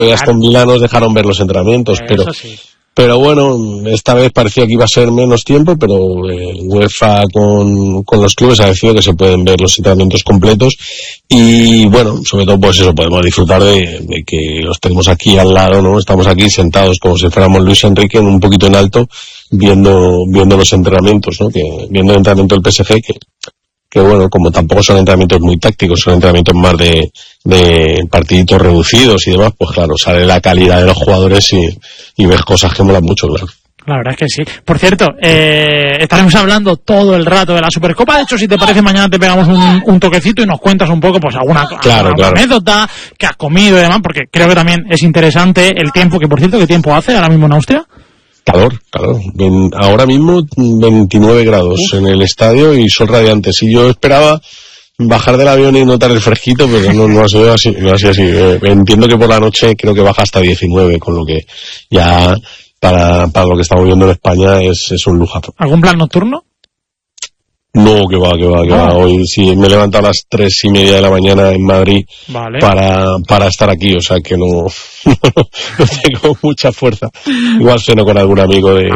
Aston Villa nos dejaron ver los entrenamientos, pero bueno, esta vez parecía que iba a ser menos tiempo, pero UEFA con los clubes ha decidido que se pueden ver los entrenamientos completos y bueno, sobre todo pues eso, podemos disfrutar de que los tenemos aquí al lado, ¿no? Estamos aquí sentados como si fuéramos Luis Enrique un poquito en alto viendo los entrenamientos, ¿no? Viendo el entrenamiento del PSG que bueno, como tampoco son entrenamientos muy tácticos, son entrenamientos más de partiditos reducidos y demás, pues claro, sale la calidad de los jugadores y ves cosas que molan mucho, claro. La verdad es que sí. Por cierto, estaremos hablando todo el rato de la Supercopa. De hecho, si te parece, mañana te pegamos un toquecito y nos cuentas un poco, pues alguna anécdota que has comido y demás, porque creo que también es interesante el tiempo, que por cierto, ¿qué tiempo hace ahora mismo en Austria? Calor. Ahora mismo 29 grados en el estadio y sol radiante. Si yo esperaba bajar del avión y notar el fresquito, pero no ha sido así. Entiendo que por la noche creo que baja hasta 19, con lo que ya para lo que estamos viendo en España es un lujazo. ¿Algún plan nocturno? No, que va. Hoy sí me he levantado a las 3:30 de la mañana en Madrid para estar aquí, o sea que no tengo mucha fuerza. Igual ceno con algún amigo del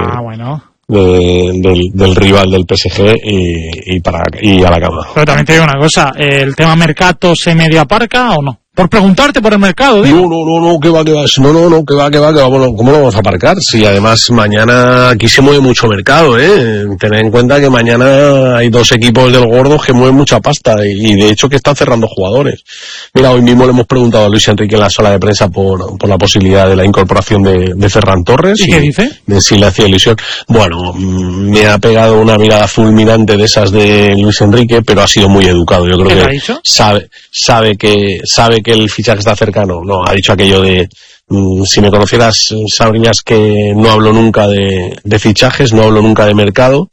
rival del PSG y a la cama. Pero también te digo una cosa, ¿el tema mercado se medio aparca o no? Por preguntarte por el mercado, digo. No, que va. Bueno, ¿cómo lo vamos a aparcar? Si además mañana aquí se mueve mucho mercado, Tened en cuenta que mañana hay 2 equipos del gordo que mueven mucha pasta y de hecho que están cerrando jugadores. Mira, hoy mismo le hemos preguntado a Luis Enrique en la sala de prensa por la posibilidad de la incorporación de Ferran Torres. ¿Y qué dice? De si le hacía ilusión. Bueno, me ha pegado una mirada fulminante de esas de Luis Enrique, pero ha sido muy educado. Yo creo que ha dicho? sabe que el fichaje está cercano. No, ha dicho aquello de si me conocieras sabrías que no hablo nunca de fichajes, no hablo nunca de mercado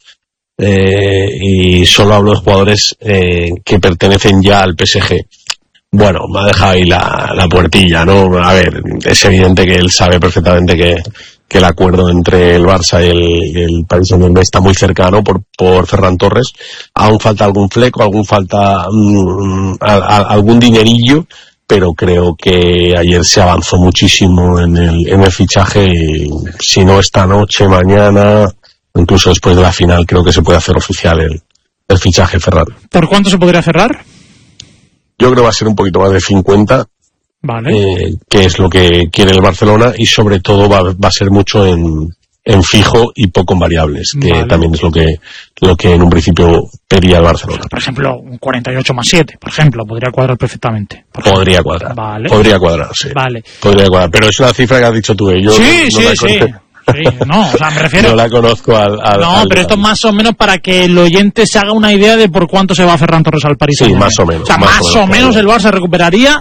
y solo hablo de jugadores que pertenecen ya al PSG. Bueno, me ha dejado ahí la puertilla, ¿no? A ver, es evidente que él sabe perfectamente que el acuerdo entre el Barça y el Paris Saint-Germain está muy cercano por Ferran Torres. Aún falta algún fleco, falta algún dinerillo, pero creo que ayer se avanzó muchísimo en el fichaje y si no esta noche, mañana, incluso después de la final, creo que se puede hacer oficial el fichaje Ferran. ¿Por cuánto se podría cerrar? Yo creo que va a ser un poquito más de 50. Vale. Que es lo que quiere el Barcelona y sobre todo va a ser mucho en fijo y poco en variables, que también es lo que en un principio pedía el Barcelona. Por ejemplo, un 48+7, por ejemplo, podría cuadrar perfectamente. Podría cuadrar. Vale. Podría cuadrar, sí. Vale. Podría cuadrar, pero es una cifra que has dicho tú, yo sí. No, o sea, me refiero. No la conozco pero esto más o menos para que el oyente se haga una idea de por cuánto se va Ferran Torres al Paris Saint-Germain. Sí, más o menos. O sea, más o menos el Barça recuperaría.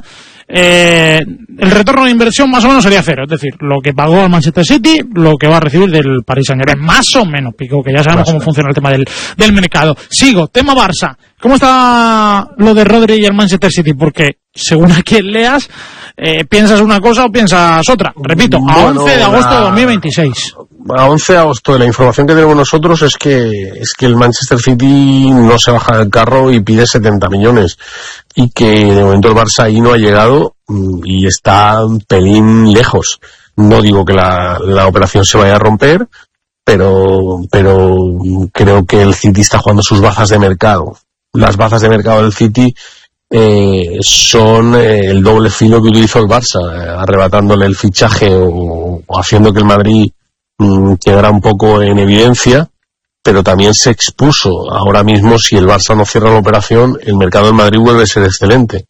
El retorno de inversión más o menos sería 0, es decir, lo que pagó al Manchester City, lo que va a recibir del Paris Saint-Germain, más o menos, Pico, que ya sabemos cómo funciona el tema del mercado. Sigo, tema Barça. ¿Cómo está lo de Rodri y el Manchester City? Porque según a quien leas, piensas una cosa o piensas otra. Repito, a 11 de agosto de 2026. A 11 de agosto, la información que tenemos nosotros es que el Manchester City no se baja del carro y pide 70 millones y que de momento el Barça ahí no ha llegado y está un pelín lejos. No digo que la operación se vaya a romper, pero creo que el City está jugando sus bazas de mercado. Las bazas de mercado del City son el doble filo que utilizó el Barça, arrebatándole el fichaje o haciendo que el Madrid quedará un poco en evidencia, pero también se expuso. Ahora mismo, si el Barça no cierra la operación, el mercado del Madrid vuelve a ser excelente.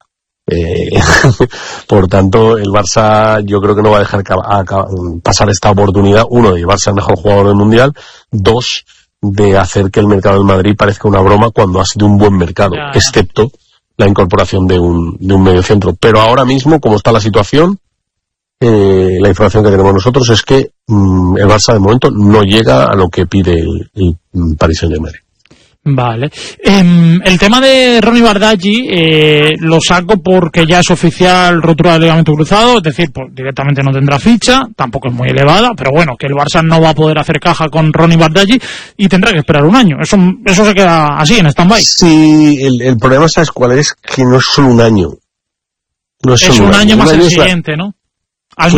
Por tanto, el Barça yo creo que no va a dejar pasar esta oportunidad, 1, de llevarse al mejor jugador del Mundial, 2, de hacer que el mercado del Madrid parezca una broma cuando ha sido un buen mercado, excepto la incorporación de un mediocentro. Pero ahora mismo, como está la situación, la información que tenemos nosotros es que el Barça de momento no llega a lo que pide el Paris Saint-Germain. Vale. El tema de Ronny Bardghji lo saco porque ya es oficial rotura del ligamento cruzado, es decir, pues directamente no tendrá ficha, tampoco es muy elevada, pero bueno, que el Barça no va a poder hacer caja con Ronny Bardghji y tendrá que esperar un año. Eso se queda así, en stand-by. Sí, el problema, ¿sabes cuál es? Que no es solo un año. No es un año más el siguiente, ¿no?